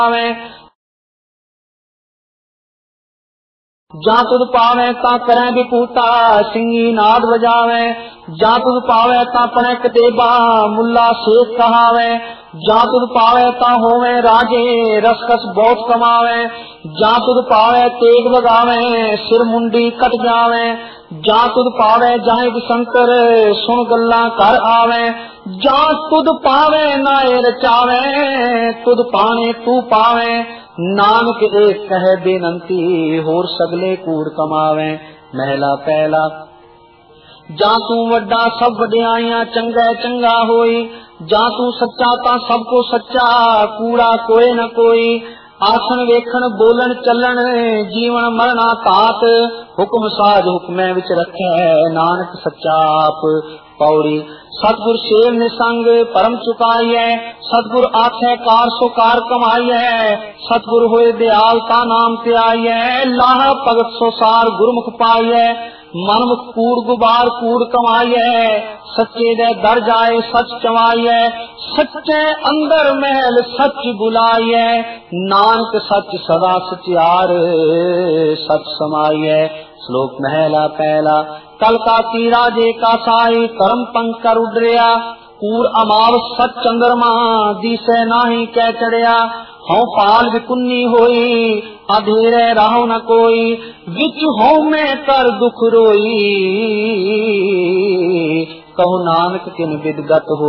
जा तुद पावे ता करे विपूता सिंगी नाद बजावे। जा तुद पावे ता पने कतेबा मुल्ला शेख कहावे। जा तुद पावे ता होवे राजे रसकस बहुत कमावे। जा तुद पावे तेग बगावे सिर मुंडी कट जावे। जा तुद पावे जाहिब शंकर सुन गल्ला कर आवे। जा तुद पावे नाए रचावे तुद पाने तू पावे। नानक एक कहे बेनंती होर सगले कूड़ कमावे। महला पहला जा तू वड्डा सब वड्याइयां चंगा चंगा होई। जा तू सच्चा ता सबको सच्चा कूड़ा कोई न कोई। आसन वेखण बोलन चलन जीवन मरना तात। हुक्म साज हुक्मै विच रखे नानक सच्चा आप। पौड़ी सतगुर शेर निसंग परम चुकाइए। सतगुर आखे कार सो कार कमाइए। सतगुर होए दयाल ता नाम ते आइए। लाह भगत सो सार गुरमुख पाइए। मनमुख कूड़ गुबार कूड़ कमाइए। सच्चे दे दर जाए सच चवाइए। सच्चे अंदर महल सच बुलाइए। नानक सच सदा सचियार सच समाइए। श्लोक महला पहला कल का की राजे का साई कर्म पंकर उडरिया। कूड़ अमाव सच चंद्रमा दिसे नाही कह चढ़िया। हूं पाल विकुन्नी होई अधेरे राहो न कोई। विच हूं में कर दुख रोई कहो नानक किन विदगत हो।